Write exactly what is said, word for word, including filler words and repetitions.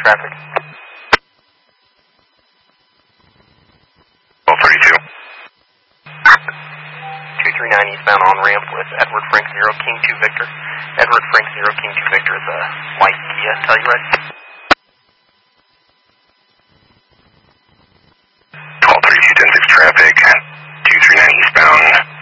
traffic. twelve thirty-two. two three nine eastbound on ramp with Edward Frank zero King two Victor. Edward Frank zero King two Victor is a light Kia Telluride. twelve thirty-two ten six traffic, two three nine eastbound.